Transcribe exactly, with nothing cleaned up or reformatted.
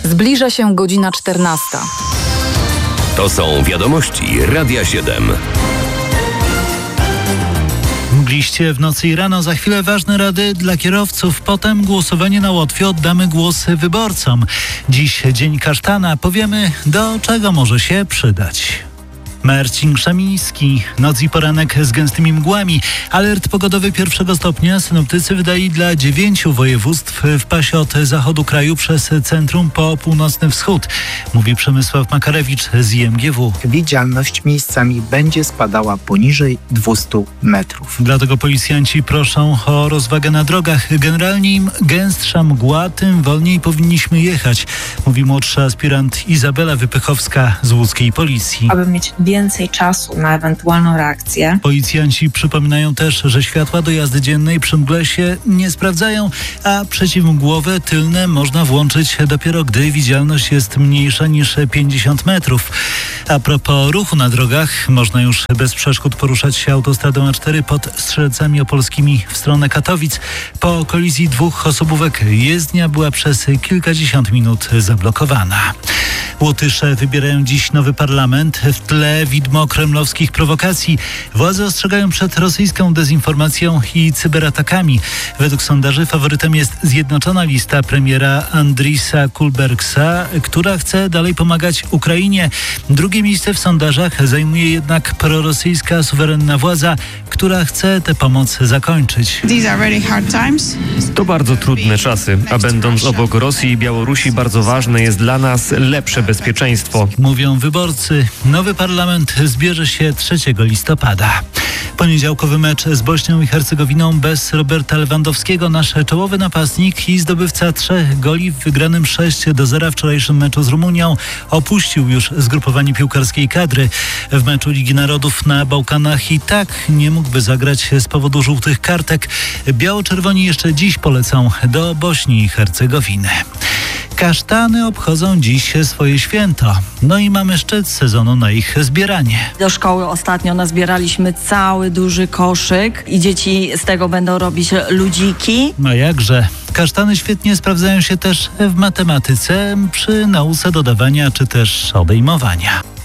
Zbliża się godzina czternasta. To są wiadomości Radia siedem. Mgliście w nocy i rano, za chwilę ważne rady dla kierowców, potem głosowanie na Łotwie, oddamy głos wyborcom. Dziś dzień kasztana, powiemy, do czego może się przydać. Marcin Krzemiński. Noc i poranek z gęstymi mgłami. Alert pogodowy pierwszego stopnia synoptycy wydali dla dziewięciu województw w pasie od zachodu kraju przez centrum po północny wschód. Mówi Przemysław Makarewicz z I M G W. Widzialność miejscami będzie spadała poniżej dwieście metrów. Dlatego policjanci proszą o rozwagę na drogach. Generalnie im gęstsza mgła, tym wolniej powinniśmy jechać, mówi młodsza aspirant Izabela Wypychowska z łódzkiej policji. Aby mieć więcej czasu na ewentualną reakcję. Policjanci przypominają też, że światła do jazdy dziennej przy mgle się nie sprawdzają, a przeciwmgłowe tylne można włączyć dopiero gdy widzialność jest mniejsza niż pięćdziesiąt metrów. A propos ruchu na drogach, można już bez przeszkód poruszać się autostradą A cztery pod Strzelcami Opolskimi w stronę Katowic. Po kolizji dwóch osobówek jezdnia była przez kilkadziesiąt minut zablokowana. Łotysze wybierają dziś nowy parlament. W tle widmo kremlowskich prowokacji. Władze ostrzegają przed rosyjską dezinformacją i cyberatakami. Według sondaży faworytem jest Zjednoczona Lista premiera Andrisa Kulbergsa, która chce dalej pomagać Ukrainie. Drugie miejsce w sondażach zajmuje jednak prorosyjska suwerenna władza, która chce tę pomoc zakończyć. To bardzo trudne czasy, a będąc obok Rosji i Białorusi bardzo ważne jest dla nas lepsze bezpieczeństwo. Mówią wyborcy. Nowy parlament zbierze się trzeciego listopada. Poniedziałkowy mecz z Bośnią i Hercegowiną bez Roberta Lewandowskiego. Nasz czołowy napastnik i zdobywca trzech goli w wygranym sześć do zera wczorajszym meczu z Rumunią opuścił już zgrupowanie piłkarskiej kadry. W meczu Ligi Narodów na Bałkanach i tak nie mógłby zagrać z powodu żółtych kartek. Biało-czerwoni jeszcze dziś polecą do Bośni i Hercegowiny. Kasztany obchodzą dziś swoje święto. No i mamy szczyt sezonu na ich zbieranie. Do szkoły ostatnio nazbieraliśmy cały duży koszyk i dzieci z tego będą robić ludziki. No jakże. Kasztany świetnie sprawdzają się też w matematyce przy nauce dodawania czy też odejmowania.